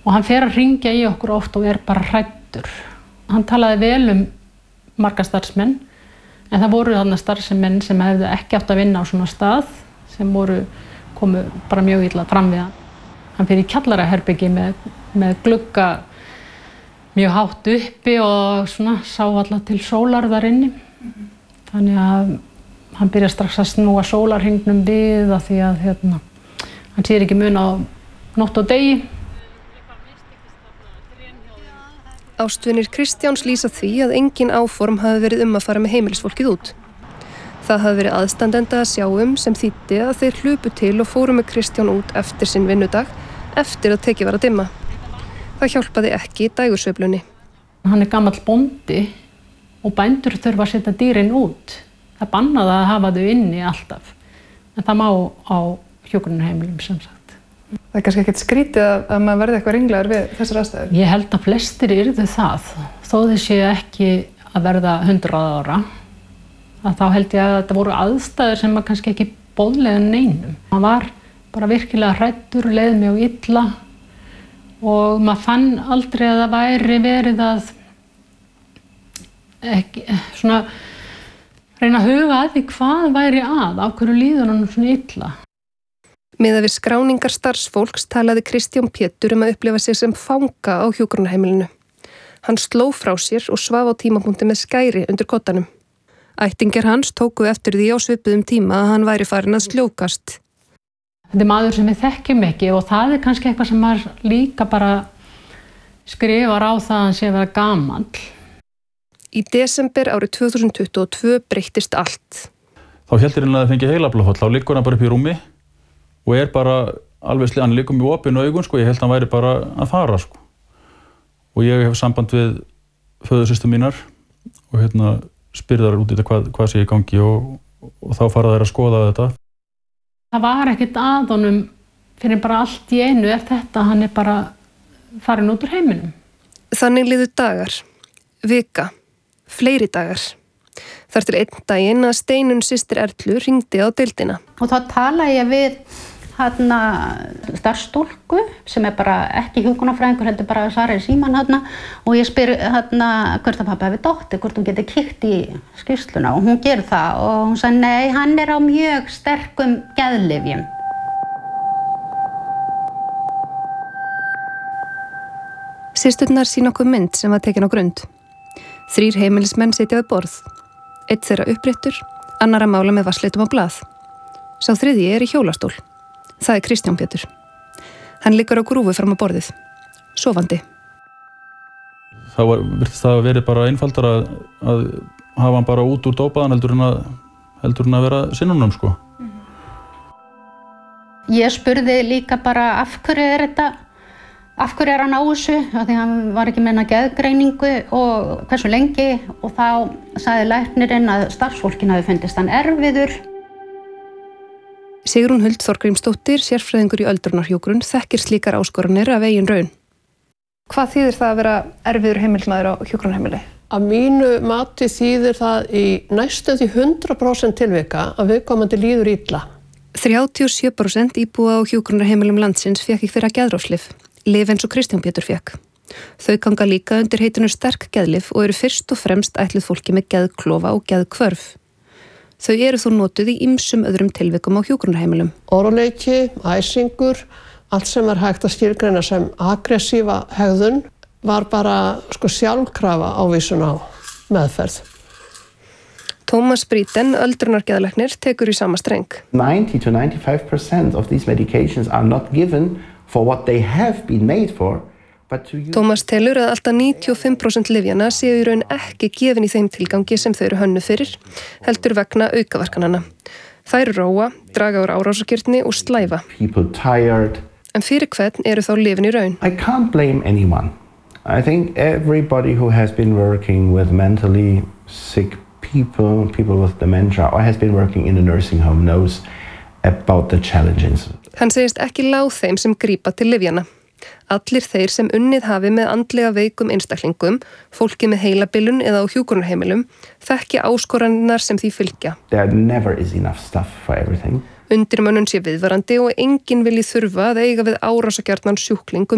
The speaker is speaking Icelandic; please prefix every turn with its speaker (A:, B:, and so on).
A: Og hann fer að hringja í okkur oft og bara hræddur. Hann talaði vel marga starfsmenn, en það voru þarna starfsmenn sem hefðu ekki átt að vinna á svona stað, sem komu bara mjög illa fram við hann. Hann fer í kjallaraherbergi með glugga mjög hátt uppi og svona sá alla til sólar þar inni. Þannig að hann byrjar strax að snúa sólarhringnum við af því að hann sér ekki mun á nótt og degi.
B: Ástvinir Kristjáns lýsa því að engin áform hafi verið að fara með heimilisfólkið út. Það hafi verið aðstandenda að sjá sem þýddi að þeir hlupu til og fóru með Kristján út eftir sinn vinnudag, eftir að tekið var að dimma. Það hjálpaði ekki dægursveiflunni.
A: Hann gamall bóndi og bændur þurfa að setja dýrin út. Það bannaði að hafa þau inni alltaf, en það má á hjúkrunarheimilum sem sagt.
C: Það kannski ekkert skrítið að maður verði eitthvað ringlaður við þessar aðstæður?
A: Ég held að flestir yrðu það, þó þeir séu ekki að verða 100 ára. Þá held ég að þetta voru aðstæður sem kannski ekki boðlega neinum. Hann var bara virkilega hræddur, leið mjög illa og maður fann aldrei að það væri verið að svona reyna að huga að því hvað væri af hverju líður hann svona illa.
B: Miðað við skráningar starfsfólks talaði Kristján Pétur að upplifa sig sem fanga á hjúkrunarheimilinu. Hann sló frá sér og svaf á tímapunkti með skæri undir koddanum. Ættingjar hans tóku eftir því á svipuðum tíma að hann væri farin að sljókast.
A: Þetta maður sem við þekkjum ekki og það kannski eitthvað sem maður líka bara skrifar á það að hann sé að vera gamall.
B: Í desember árið 2022 breyttist allt.
D: Þá heldur hann að það fengi heilablóðfall, þá liggur hann bara upp í rúmi og bara alveg hann liggur með opin augun, ég held að hann væri bara að fara, Og ég hef samband við föðursystur mínar og spyr þær út í þetta hvað sé í gangi og þá fara þær að skoða þetta.
A: Það var ekkert að honum fyrir bara allt í einu þetta, hann bara farin út úr heiminum.
B: Þannig liðu dagar, vika, fleiri dagar. Þar til einn daginn að Steinunn systir Erlu hringdi á deildina.
E: Og þá talaði ég við starfsstúlku sem bara ekki hjúkrunarfræðingur, heldur bara svarið síman og ég spyr hvort að pabbi hafi dottið, hvort hún geti kíkt í skýrsluna og hún gerir það og hún sagði nei, hann á mjög sterkum geðlyfjum.
B: Systurnar sýna okkur mynd sem var tekin á grund. 3 heimilismenn sitja við borð. Einn þeirra uppréttur, annar að mála með vatnsleitum á blað. Sá þriðji í hjólastól. Það Kristján Pétur. Hann liggur á grúfu fram á borðið, sofandi.
D: Það virtist það að verið bara einfaldara að hafa hann bara út úr dópaðan heldur en að vera sinnunum,
E: Ég spurði líka bara af hverju hann á þessu, af því hann var ekki með geðgreiningu og hversu lengi og þá sagði læknirinn að starfsfólkinu hafi fundist hann erfiður.
B: Sigrún Huld Þorgrímsdóttir, sérfræðingur í öldrunarhjúkrun, þekkir slíkar áskoranir af eigin raun.
C: Hvað þýðir það að vera erfiður heimilismaður á hjúkrunarheimili?
F: Að mínu mati þýðir það í næstum því 100% tilvika að viðkomandi líður illa.
B: 37% íbúa á hjúkrunarheimilum landsins fékk í fyrra geðrofslyf, lyf eins og Kristján Pétur fékk. Þau ganga líka undir heitinu sterk geðlyf og eru fyrst og fremst ætluð fólki með geðklofa og geðhvörf. Þau eru þó notuð í ýmsum öðrum tilvikum á hjúkrunarheimilum.
F: Óróleiki, æsingur, allt sem hægt að skilgreina sem aggressíva hegðun var bara sjálfkrafa ávísun á meðferð.
B: Tómas Briten, öldrunargeðlæknir, tekur í sama streng.
G: 90-95% of these medications are not given for what they have been made for.
B: Tómas telur að alltaf 95% lyfjana séu í raun ekki gefin í þeim tilgangi sem þau eru hönnuð fyrir, heldur vegna aukaverkananna. Þær róa, draga úr árásargirni og slæfa. En fyrir hvern eru þá lyfin í raun?
G: I can't blame anyone. I think everybody who has been working with mentally sick people with dementia or has been working in a nursing home knows about the challenges.
B: Hann segist ekki láð þeim sem grípa til lyfjana. Allir þeir sem unnið hafi með andlega veikum einstaklingum, fólki með heilabilun eða á hjúkrunarheimilum, þekki áskoranirnar sem því fylgja.
G: There never is enough stuff for everything.
B: Undirmönnun sé viðvarandi og enginn vilji þurfa að eiga við árásargjarnan sjúkling